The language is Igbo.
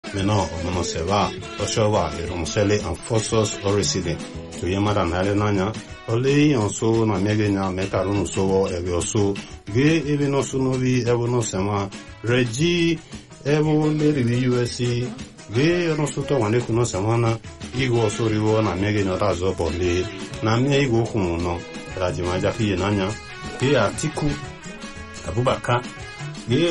Meno omono seva oshoba eromsele and forces or resident to yamara nanya ole yonso na megenya mekarunu so ebioso ge ebino sunovi ebono sema regi ebo leri USC ge no suto wane kuno semana igo soriwo na megenya razo bole na mie igo kumuno rajima jaki nanya ge atiku abubaka ge